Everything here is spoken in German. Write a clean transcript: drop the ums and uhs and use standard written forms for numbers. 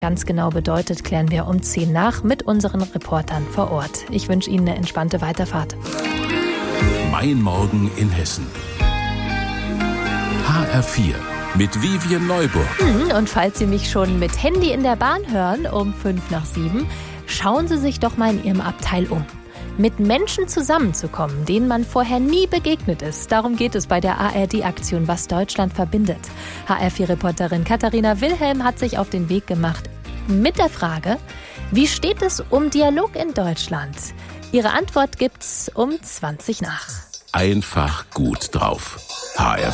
ganz genau bedeutet, klären wir um 10 nach mit unseren Reportern vor Ort. Ich wünsche Ihnen eine entspannte Weiterfahrt. Mein Morgen in Hessen. HR4 mit Vivian Neuburg. Und falls Sie mich schon mit Handy in der Bahn hören um 5:05, schauen Sie sich doch mal in Ihrem Abteil um. Mit Menschen zusammenzukommen, denen man vorher nie begegnet ist. Darum geht es bei der ARD-Aktion Was Deutschland verbindet. HR4-Reporterin Katharina Wilhelm hat sich auf den Weg gemacht mit der Frage, wie steht es um Dialog in Deutschland? Ihre Antwort gibt's um 20 nach. Einfach gut drauf. HR4.